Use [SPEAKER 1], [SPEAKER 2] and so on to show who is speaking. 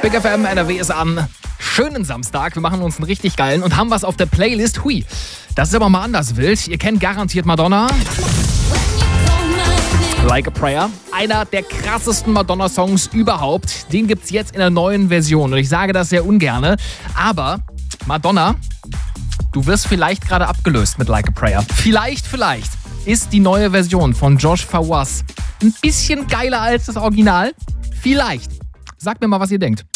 [SPEAKER 1] Big FM NRW ist am schönen Samstag. Wir machen uns einen richtig geilen und haben was auf der Playlist. Hui, das ist aber mal anders wild. Ihr kennt garantiert Madonna. Like a Prayer. Einer der krassesten Madonna-Songs überhaupt. Den gibt's jetzt in der neuen Version. Und ich sage das sehr ungerne. Aber Madonna, du wirst vielleicht gerade abgelöst mit Like a Prayer. Vielleicht ist die neue Version von Josh Fawaz ein bisschen geiler als das Original. Vielleicht. Sagt mir mal, was ihr denkt.